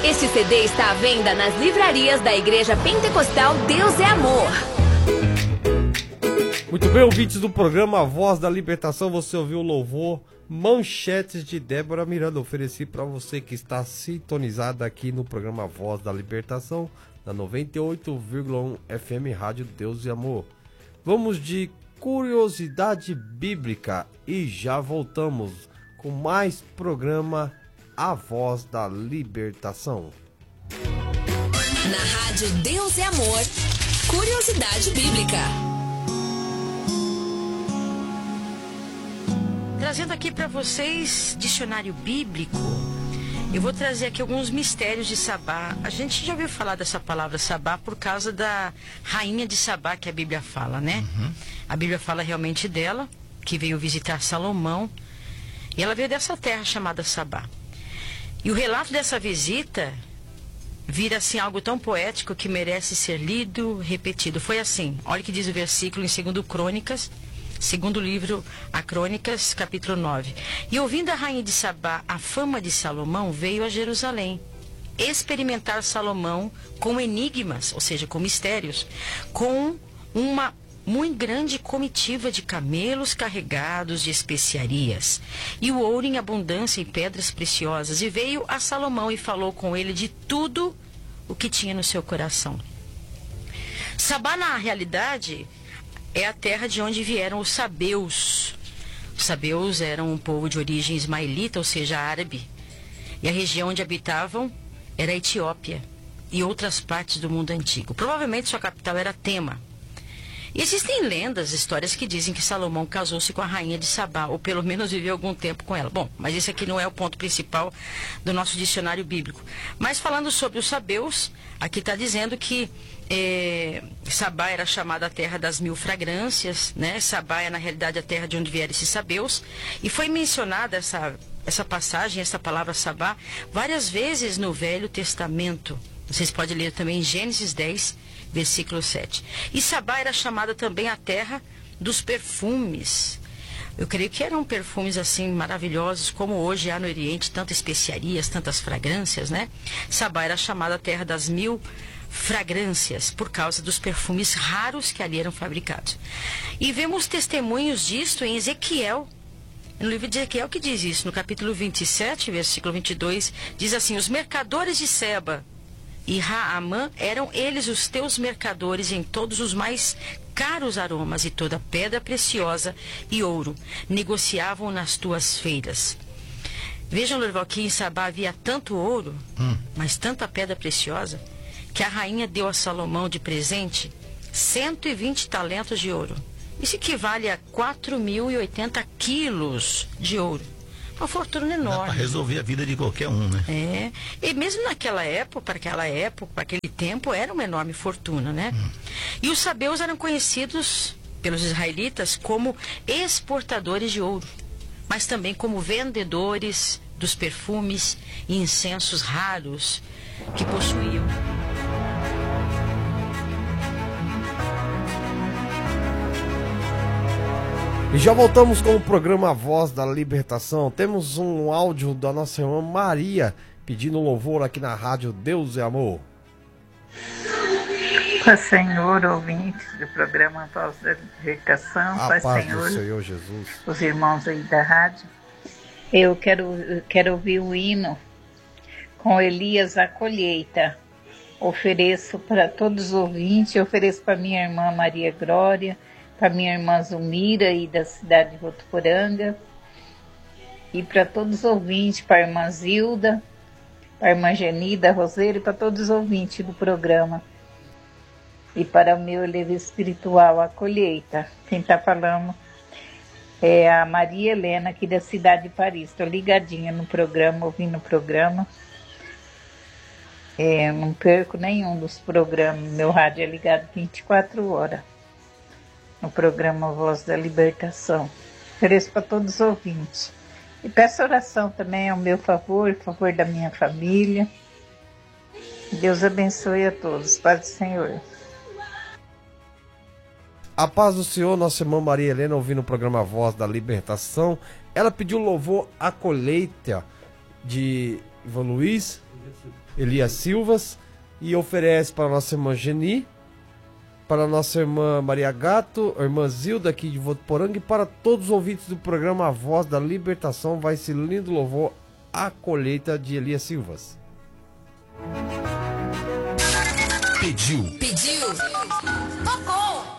Este CD está à venda nas livrarias da Igreja Pentecostal Deus é Amor. Muito bem, ouvintes do programa A Voz da Libertação, você ouviu o louvor Manchetes de Débora Miranda. Ofereci para você que está sintonizado aqui no programa A Voz da Libertação, na 98,1 FM Rádio Deus e Amor. Vamos de curiosidade bíblica e já voltamos com mais programa A Voz da Libertação. Na Rádio Deus é Amor, curiosidade bíblica. Trazendo aqui para vocês dicionário bíblico, eu vou trazer aqui alguns mistérios de Sabá. A gente já ouviu falar dessa palavra Sabá por causa da rainha de Sabá que a Bíblia fala, né? A Bíblia fala realmente dela, que veio visitar Salomão, e ela veio dessa terra chamada Sabá. E o relato dessa visita vira assim algo tão poético que merece ser lido, repetido. Foi assim, olha o que diz o versículo em 2 Crônicas, segundo livro a Crônicas, capítulo 9. E ouvindo a rainha de Sabá a fama de Salomão, veio a Jerusalém experimentar Salomão com enigmas, ou seja, com mistérios, com uma muito grande comitiva de camelos carregados de especiarias e o ouro em abundância e pedras preciosas. E veio a Salomão e falou com ele de tudo o que tinha no seu coração. Sabá, na realidade, é a terra de onde vieram os sabeus. Os sabeus eram um povo de origem ismaelita, ou seja, árabe. E a região onde habitavam era a Etiópia e outras partes do mundo antigo. Provavelmente sua capital era Tema. E existem lendas, histórias que dizem que Salomão casou-se com a rainha de Sabá, ou pelo menos viveu algum tempo com ela. Bom, mas esse aqui não é o ponto principal do nosso dicionário bíblico. Mas falando sobre os sabeus, aqui está dizendo que Sabá era chamada a terra das 1000 fragrâncias, né? Sabá é na realidade a terra de onde vieram esses sabeus. E foi mencionada essa passagem, essa palavra Sabá, várias vezes no Velho Testamento. Vocês podem ler também em Gênesis 10, versículo 7. E Sabá era chamada também a terra dos perfumes. Eu creio que eram perfumes assim maravilhosos, como hoje há no Oriente, tantas especiarias, tantas fragrâncias, né? Sabá era chamada a terra das 1000 fragrâncias, por causa dos perfumes raros que ali eram fabricados. E vemos testemunhos disto em Ezequiel. No livro de Ezequiel que diz isso, no capítulo 27, versículo 22, diz assim: os mercadores de Seba e Raamã eram eles os teus mercadores em todos os mais caros aromas e toda pedra preciosa e ouro. Negociavam nas tuas feiras. Vejam, Lorival, que em Sabá havia tanto ouro, mas tanta pedra preciosa, que a rainha deu a Salomão de presente 120 talentos de ouro. Isso equivale a 4.080 quilos de ouro. Uma fortuna enorme. Dá para resolver a vida de qualquer um, né? É. E mesmo naquela época, para aquele tempo, era uma enorme fortuna, né? E os sabeus eram conhecidos pelos israelitas como exportadores de ouro, mas também como vendedores dos perfumes e incensos raros que possuíam. E já voltamos com o programa Voz da Libertação. Temos um áudio da nossa irmã Maria pedindo louvor aqui na rádio Deus é Amor. Paz Senhor, ouvintes do programa Voz da Libertação. A Paz paz Senhor, do Senhor Jesus. os irmãos aí da rádio. Eu quero ouvir o hino com Elias a colheita. Ofereço para todos os ouvintes, ofereço para minha irmã Maria Glória, para minha irmã Zumira e da cidade de Votuporanga, e para todos os ouvintes, para a irmã Zilda, para a irmã Genida Roseiro e para todos os ouvintes do programa. E para o meu livro espiritual, A Colheita. Quem está falando é a Maria Helena, aqui da cidade de Paris. Estou ligadinha no programa, ouvindo o programa. Não perco nenhum dos programas, meu rádio é ligado 24 horas. No programa Voz da Libertação. Ofereço para todos os ouvintes. E peço oração também ao meu favor, favor da minha família. Deus abençoe a todos. Paz do Senhor. A paz do Senhor, nossa irmã Maria Helena, ouvindo o programa Voz da Libertação. Ela pediu louvor à colheita de Ivan Luiz, Elias Silvas, e oferece para a nossa irmã Geni, para a nossa irmã Maria Gato, a irmã Zilda aqui de Votuporanga, e para todos os ouvintes do programa A Voz da Libertação, vai esse lindo louvor, A Colheita, de Elias Silvas. Pediu. Tocou.